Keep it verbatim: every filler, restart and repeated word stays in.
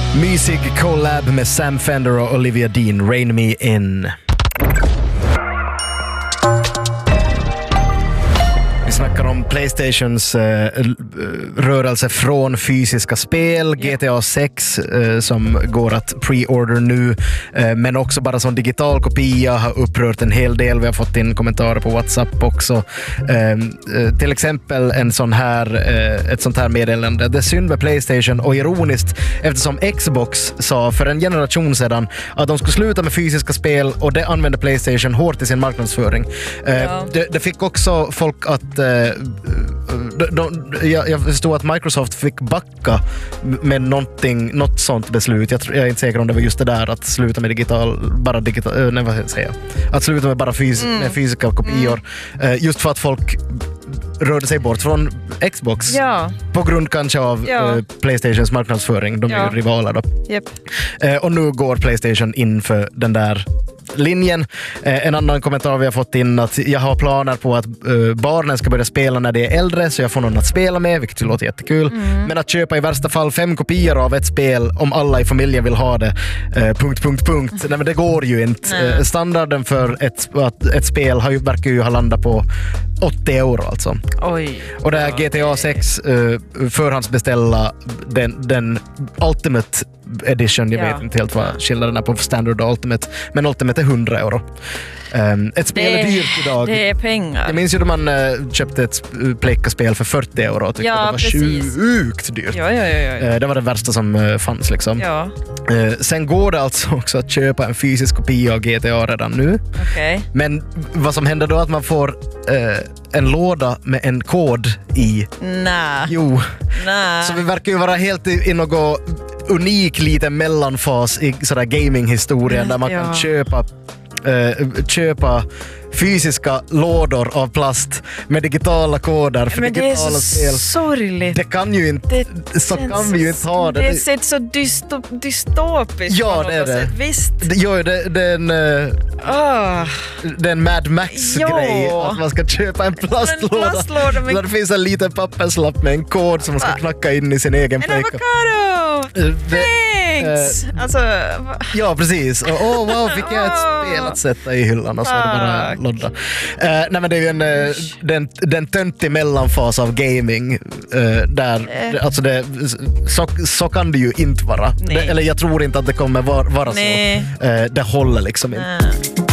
Mysig collab med Sam Fender och Olivia Dean, Rain Me In. Vi snackar om PlayStations eh, rörelse från fysiska spel, G T A sex eh, som går att pre-order nu, eh, men också bara som digital kopia har upprört en hel del. Vi har fått in kommentarer på WhatsApp också. Eh, eh, till exempel en sån här, eh, ett sånt här meddelande. Det är synd med PlayStation och ironiskt eftersom Xbox sa för en generation sedan att de skulle sluta med fysiska spel och det använde PlayStation hårt i sin marknadsföring. Eh, Ja. det, det fick också folk att De, de, jag, jag förstod att Microsoft fick backa med någonting, något sånt beslut. Jag, jag är inte säker om det var just det där att sluta med digital, bara digital, nej vad ska jag säga, att sluta med bara fys, mm. med fysiska kopior. Mm. Just för att folk rörde sig bort från Xbox, ja. på grund kanske av ja. uh, PlayStations marknadsföring. De är ja. ju rivaler då. Yep. Uh, och nu går PlayStation in för den där linjen. Eh, en annan kommentar vi har fått in att jag har planer på att eh, barnen ska börja spela när de är äldre så jag får någon att spela med, vilket låter jättekul. Mm. Men att köpa i värsta fall fem kopior av ett spel om alla i familjen vill ha det. Eh, punkt, punkt, punkt. Mm. Nej, men det går ju inte. Eh, standarden för ett, att, ett spel har ju, verkar ju ha landat på åttio euro alltså. Oj. Och det är G T A sex eh, förhandsbeställa den, den Ultimate Edition, jag ja. vet inte helt vad skillnaden är på Standard och Ultimate, men Ultimate är hundra euro. Um, ett spel det, är dyrt idag. Det är pengar. Jag minns ju då man uh, köpte ett Pleikka-spel för fyrtio euro och tyckte ja, det var precis. sjukt dyrt. Ja, ja, ja, ja. Uh, det var det värsta som uh, fanns liksom. Ja. Uh, sen går det alltså också att köpa en fysisk kopia av G T A redan nu. Okay. Men vad som händer då är att man får uh, en låda med en kod i. Nej. Jo. Nej. Så vi verkar ju vara helt i, i något unik liten mellanfas i sådär gaminghistorien där man ja. kan köpa uh, köpa fysiska lådor av plast med digitala koder för men digitala det är så spel. Sorgligt. Det kan ju inte, det så kan vi ju inte ha det. Det ser så dysto, dystopiskt ja, på det är något det. sätt. Visst. Det, jo, det, det är en uh, oh. det är en Mad Max-grej att man ska köpa en plastlåda. En plastlåda med... där det finns en liten papperslapp med en kod som man ska knacka in i sin egen en avokado! Thanks! Uh, alltså... Ja, precis. Och oh, wow, fick jag ett spel att sätta i hyllan och så är det bara lodda. Uh, nej men det är ju en, uh, den, den töntig mellanfas av gaming uh, där, uh. alltså det, så, så kan det ju inte vara. Det, eller jag tror inte att det kommer vara, vara så. Uh, det håller liksom inte.